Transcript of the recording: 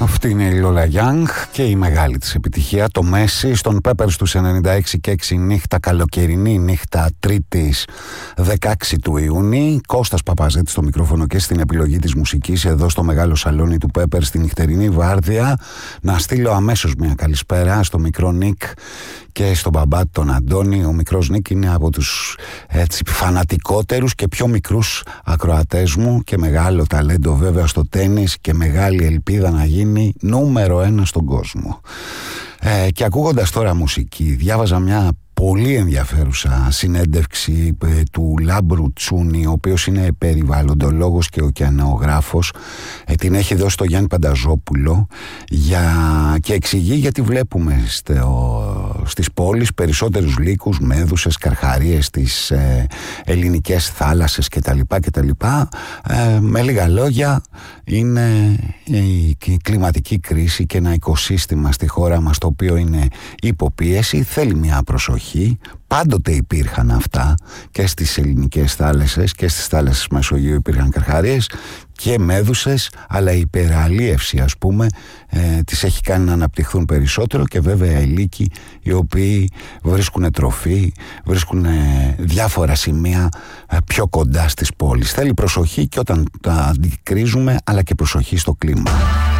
Αυτή είναι η Lola Young και η μεγάλη της επιτυχία, το Messi, στον Peppers του 96 και 6 νύχτα, καλοκαιρινή νύχτα, Τρίτης 16 του Ιούνιου. Κώστας Παπαζέτης στο μικρόφωνο και στην επιλογή της μουσικής εδώ στο μεγάλο σαλόνι του Peppers στην νυχτερινή βάρδια. Να στείλω αμέσως μια καλησπέρα στο μικρό Νίκ και στον μπαμπά τον Αντώνη. Ο μικρός Νίκ είναι από τους φανατικότερους και πιο μικρούς ακροατές μου και μεγάλο ταλέντο βέβαια στο τένις και μεγάλη ελπίδα να γίνει νούμερο 1 στον κόσμο. Και ακούγοντας τώρα μουσική, διάβαζα μια πολύ ενδιαφέρουσα συνέντευξη του Λάμπρου Τσούνη, ο οποίος είναι περιβαλλοντολόγος και ωκεανογράφος. Την έχει δώσει στο Γιάννη Πανταζόπουλο και εξηγεί γιατί βλέπουμε στις πόλεις περισσότερους λύκους, μέδουσες, καρχαρίες, τις ελληνικές θάλασσες κτλ. Με λίγα λόγια, είναι η κλιματική κρίση και ένα οικοσύστημα στη χώρα μας το οποίο είναι υποπίεση, θέλει μια προσοχή. Πάντοτε υπήρχαν αυτά και στις ελληνικές θάλασσες και στις θάλασσες Μεσογείου υπήρχαν καρχαρίες και μέδουσες, αλλά η υπεραλίευση ας πούμε τις έχει κάνει να αναπτυχθούν περισσότερο και βέβαια οι λύκοι οι οποίοι βρίσκουν τροφή, βρίσκουν διάφορα σημεία πιο κοντά στις πόλεις. Θέλει προσοχή και όταν τα αντικρίζουμε, αλλά και προσοχή στο κλίμα.